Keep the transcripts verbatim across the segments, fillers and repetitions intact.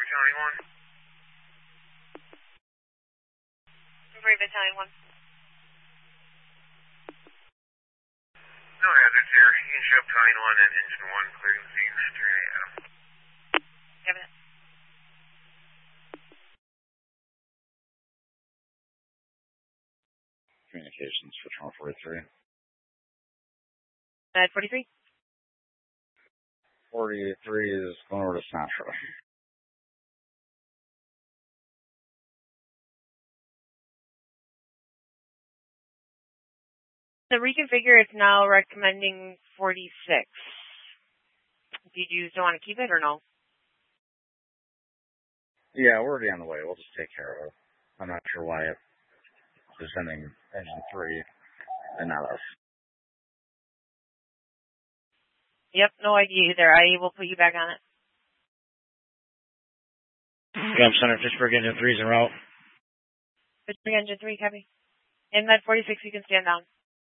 Battalion one. Three Battalion one. No hazards here. You can show Battalion one and Engine one clearing the scene. three eight Adam. Cabinet. Communications for Toronto forty-three. Med forty-three. forty-three is going over to Sinatra. The reconfigure is now recommending forty-six. Did you still want to keep it or no? Yeah, we're already on the way. We'll just take care of it. I'm not sure why it is sending engine three and not us. Yep, no idea either. I will put you back on it. Gulf Center, Pittsburgh Engine three is en route. Pittsburgh Engine three, copy. In Med forty-six, you can stand down.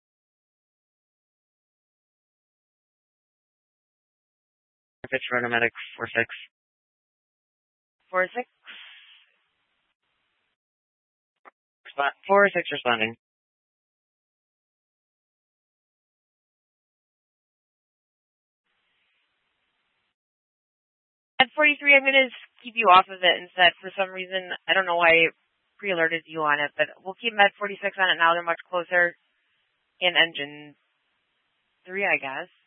Pittsburgh Medic four six. four six. four six responding. At forty-three, I'm going to keep you off of it instead. For some reason, I don't know why I pre-alerted you on it, but we'll keep Med forty-six on it now. They're much closer in Engine three, I guess.